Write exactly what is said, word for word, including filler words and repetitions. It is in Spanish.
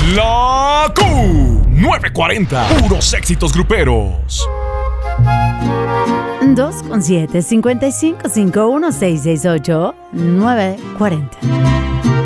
La Q novecientos cuarenta, puros éxitos gruperos. dos con siete, cinco cinco cinco uno seis seis ocho nueve cuarenta.